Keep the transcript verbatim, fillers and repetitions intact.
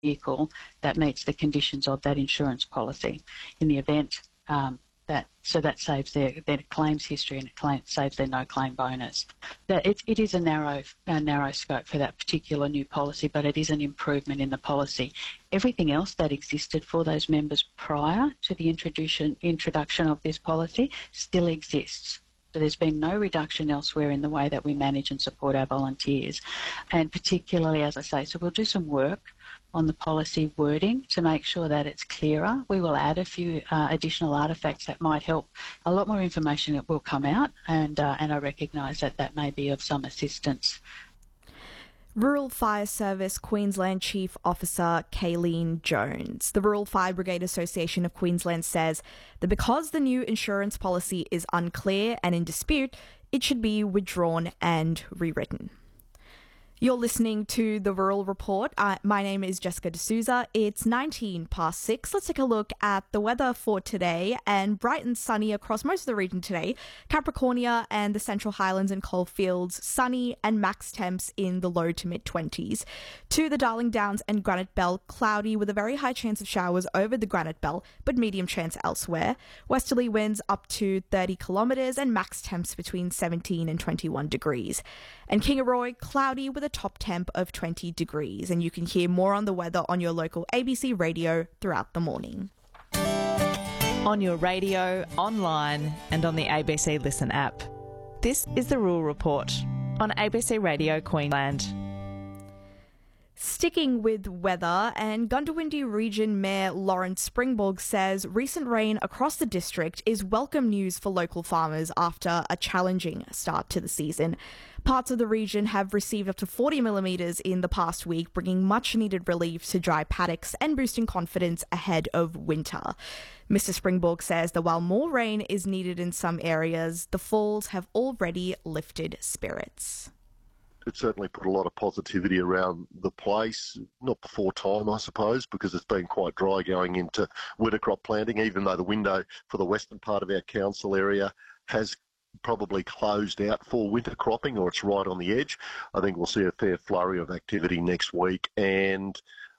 vehicle that meets the conditions of that insurance policy. In the event um, that, so that saves their, their claims history and it claim, saves their no claim bonus. That it, it is a narrow, a narrow scope for that particular new policy, but it is an improvement in the policy. Everything else that existed for those members prior to the introduction, introduction of this policy still exists. So there's been no reduction elsewhere in the way that we manage and support our volunteers. And particularly, as I say, so we'll do some work on the policy wording to make sure that it's clearer. We will add a few uh, additional artefacts that might help. A lot more information that will come out, and, uh, and I recognise that that may be of some assistance. Rural Fire Service Queensland Chief Officer Kayleen Jones. The Rural Fire Brigade Association of Queensland says that because the new insurance policy is unclear and in dispute, it should be withdrawn and rewritten. You're listening to The Rural Report. Uh, my name is Jessica D'Souza. It's nineteen past six. Let's take a look at the weather for today. And bright and sunny across most of the region today. Capricornia and the Central Highlands and Coalfields, sunny and max temps in the low to mid twenties. To the Darling Downs and Granite Belt, cloudy with a very high chance of showers over the Granite Belt, but medium chance elsewhere. Westerly winds up to thirty kilometres and max temps between seventeen and twenty-one degrees. And Kingaroy, cloudy with a top temp of twenty degrees, and you can hear more on the weather on your local A B C radio throughout the morning. On your radio, online and on the A B C Listen app. This is the Rural Report on A B C Radio Queensland. Sticking with weather, and Goondiwindi Region Mayor Lawrence Springborg says recent rain across the district is welcome news for local farmers after a challenging start to the season. Parts of the region have received up to forty millimetres in the past week, bringing much needed relief to dry paddocks and boosting confidence ahead of winter. Mister Springborg says that while more rain is needed in some areas, the falls have already lifted spirits. It certainly put a lot of positivity around the place, not before time, I suppose, because it's been quite dry going into winter crop planting, even though the window for the western part of our council area has probably closed out for winter cropping, or it's right on the edge. I think we'll see a fair flurry of activity next week, and